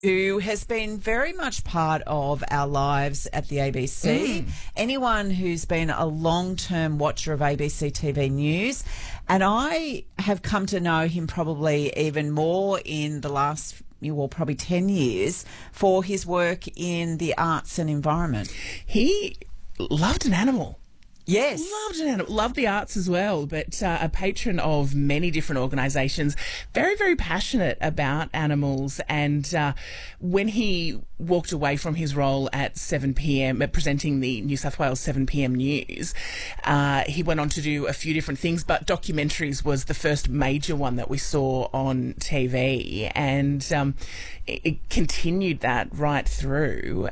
who has been very much part of our lives at the ABC. Anyone who's been a long-term watcher of ABC TV News, and I have come to know him probably even more in the last, well, probably 10 years for his work in the arts and environment. He loved an animal. Yes. Loved the arts as well, but a patron of many different organisations, very, very passionate about animals. And when he walked away from his role at 7pm, presenting the New South Wales 7pm news, he went on to do a few different things, but documentaries was the first major one that we saw on TV, and it continued that right through.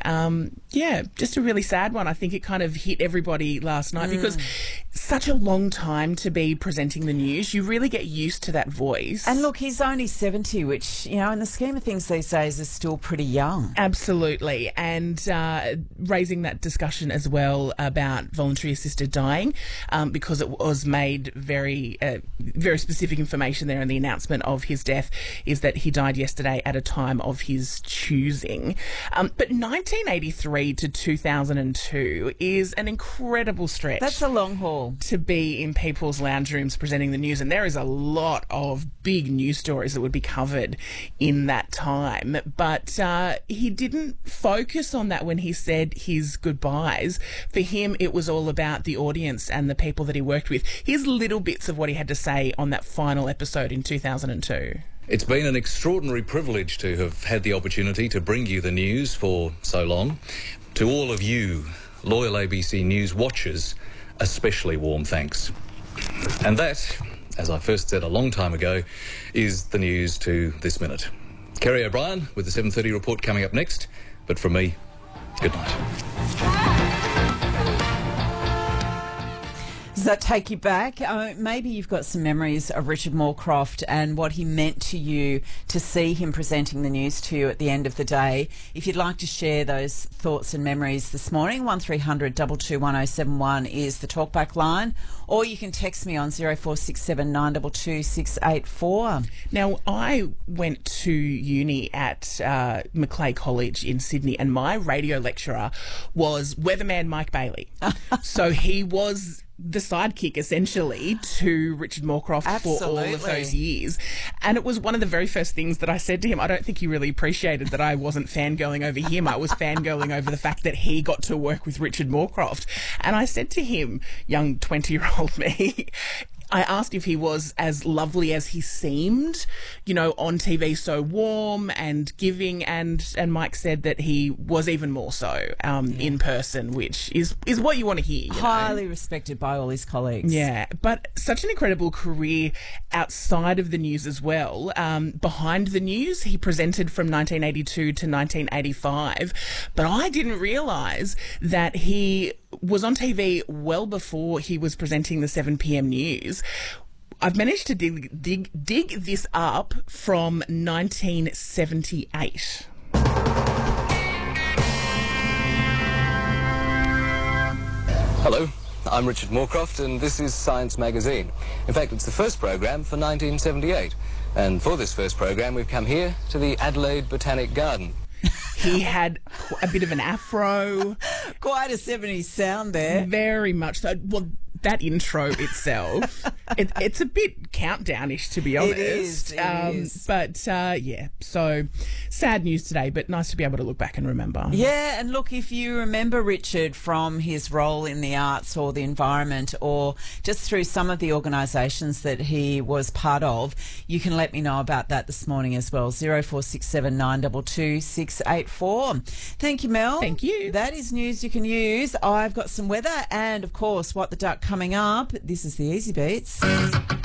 Just a really sad one. I think it kind of hit everybody last night because such a long time to be presenting the news. You really get used to that voice. And look, he's only 70, which, you know, in the scheme of things these days is still pretty young. Absolutely. And raising that discussion as well about voluntary assisted dying, because it was made very specific information there in the announcement of his death is that he died yesterday at a time of his choosing. But 1983 to 2002 is an incredible stretch. That's a long haul. To be in people's lounge rooms presenting the news, and there is a lot of big news stories that would be covered in that time. But he didn't focus on that when he said his goodbyes. For him, it was all about the audience and the people that he worked with. Here's little bits of what he had to say on that final episode in 2002. It's been an extraordinary privilege to have had the opportunity to bring you the news for so long. To all of you, loyal ABC News watchers, especially warm thanks. And that, as I first said a long time ago, is the news to this minute. Kerry O'Brien with the 7:30 report coming up next. But from me, good night. Does that take you back? Maybe you've got some memories of Richard Moorcroft and what he meant to you to see him presenting the news to you at the end of the day. If you'd like to share those thoughts and memories this morning, 1300 221 1071 is the talkback line, or you can text me on 0467 922 684. Now, I went to uni at Macleay College in Sydney, and my radio lecturer was weatherman Mike Bailey. So he was the sidekick, essentially, to Richard Moorcroft for all of those years. And it was one of the very first things that I said to him. I don't think he really appreciated that I wasn't fangirling over him. I was fangirling over the fact that he got to work with Richard Moorcroft. And I said to him, young 20-year-old me, I asked if he was as lovely as he seemed, you know, on TV, so warm and giving, and Mike said that he was even more so in person, which is what you want to hear. Highly respected by all his colleagues. Yeah, but such an incredible career outside of the news as well. Behind the news, he presented from 1982 to 1985, but I didn't realise that he was on TV well before he was presenting the 7pm news. I've managed to dig this up from 1978. Hello, I'm Richard Moorcroft, and this is Science Magazine. In fact, it's the first programme for 1978. And for this first programme, we've come here to the Adelaide Botanic Garden. He had a bit of an afro. Quite a 70s sound there. Very much so. Well, that intro itself, it's a bit countdownish, to be honest. It is. But yeah, so sad news today, but nice to be able to look back and remember. Yeah, and look, if you remember Richard from his role in the arts or the environment, or just through some of the organisations that he was part of, you can let me know about that this morning as well. 0467 922 684. Thank you, Mel. Thank you. That is news you can use. I've got some weather and, of course, What the Duck coming up. This is the Easy Beats.